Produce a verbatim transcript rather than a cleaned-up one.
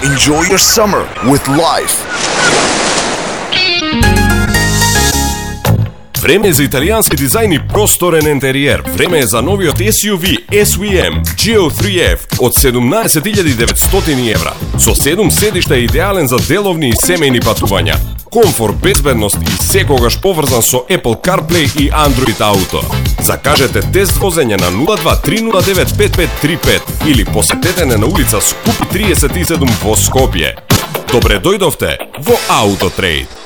Enjoy your summer with life. Време е за италијански дизајн и просторен интериер. Време е за новиот ес ю ви ес ви ем джи о три еф од седумнаесет илјади и деветстотини евра. Со седум седишта е идеален за деловни и семејни патувања. Комфорт, безбедност и секогаш поврзан со Apple CarPlay и Android Auto. Закажете тест возење на нула два три нула девет пет пет три пет или посетете не на улица Скупи триесет и седум во Скопје. Добре дојдовте во Autotrade.